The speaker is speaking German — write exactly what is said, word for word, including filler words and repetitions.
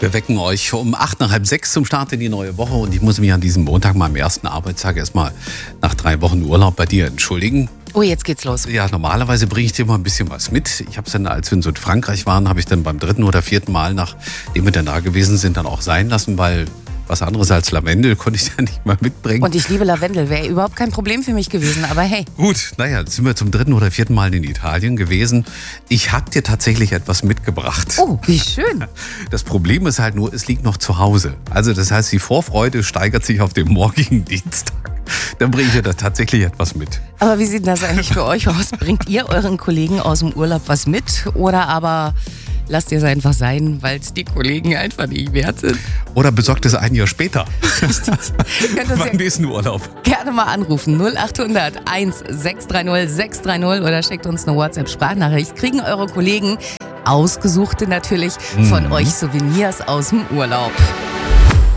Wir wecken euch um acht nach halb sechs zum Start in die neue Woche und ich muss mich an diesem Montag, meinem ersten Arbeitstag, erstmal nach drei Wochen Urlaub bei dir entschuldigen. Oh, jetzt geht's los. Ja, normalerweise bringe ich dir mal ein bisschen was mit. Ich habe es dann, als wir in so in Frankreich waren, habe ich dann beim dritten oder vierten Mal, nachdem wir dann da gewesen sind, dann auch sein lassen, weil was anderes als Lavendel konnte ich dann nicht mal mitbringen. Und ich liebe Lavendel, wäre überhaupt kein Problem für mich gewesen, aber hey. Gut, naja, jetzt sind wir zum dritten oder vierten Mal in Italien gewesen. Ich habe dir tatsächlich etwas mitgebracht. Oh, wie schön. Das Problem ist halt nur, es liegt noch zu Hause. Also das heißt, die Vorfreude steigert sich auf den morgigen Dienstag. Dann bringe ich dir da tatsächlich etwas mit. Aber wie sieht das eigentlich für euch aus? Bringt ihr euren Kollegen aus dem Urlaub was mit? Oder aber lasst ihr es einfach sein, weil es die Kollegen einfach nicht wert sind? Oder besorgt es ein Jahr später. Könnt uns Beim nächsten Urlaub. Gerne mal anrufen. null acht hundert eins sechs drei null sechs drei null oder schickt uns eine WhatsApp-Sprachnachricht. Kriegen eure Kollegen, ausgesuchte natürlich, von Mhm. euch Souvenirs aus dem Urlaub.